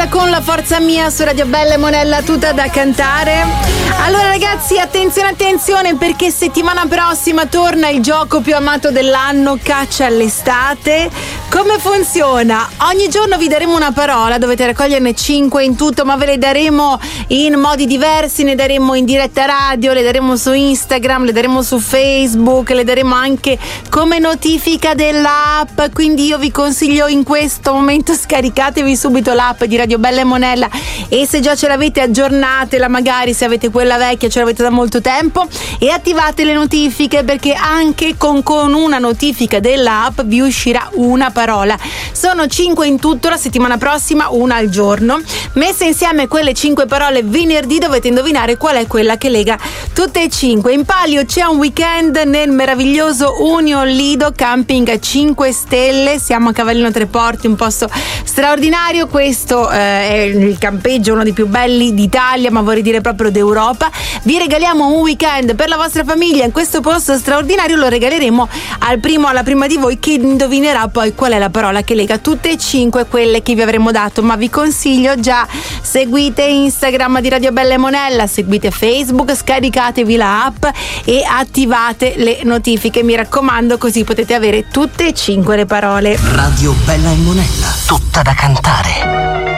Monella con La Forza Mia su Radio Bella e Monella, tutta da cantare. Allora ragazzi, attenzione, perché settimana prossima torna il gioco più amato dell'anno, Caccia all'estate. Come funziona? Ogni giorno vi daremo una parola, dovete raccoglierne 5 in tutto, ma ve le daremo in modi diversi, ne daremo in diretta radio, le daremo su Instagram, le daremo su Facebook, le daremo anche come notifica dell'app, quindi io vi consiglio in questo momento scaricatevi subito l'app di Radio Bella e Monella, e se già ce l'avete aggiornatela, magari se avete quella vecchia ce l'avete da molto tempo, e attivate le notifiche, perché anche con una notifica dell'app vi uscirà una parola. Sono 5 in tutto, la settimana prossima una al giorno, messe insieme quelle 5 parole venerdì dovete indovinare qual è quella che lega tutte e 5. In palio c'è un weekend nel meraviglioso Union Lido Camping a 5 stelle, siamo a Cavallino Tre Porti, un posto straordinario. Questo è il campeggio, uno dei più belli d'Italia, ma vorrei dire proprio d'Europa. Vi regaliamo un weekend per la vostra famiglia in questo posto straordinario, lo regaleremo alla prima di voi che indovinerà poi qual è la parola che lega tutte e 5 quelle che vi avremo dato. Ma vi consiglio già, seguite Instagram di Radio Bella e Monella, seguite Facebook, scaricatevi la app e attivate le notifiche, mi raccomando, così potete avere tutte e 5 le parole. Radio Bella e Monella, tutta da cantare.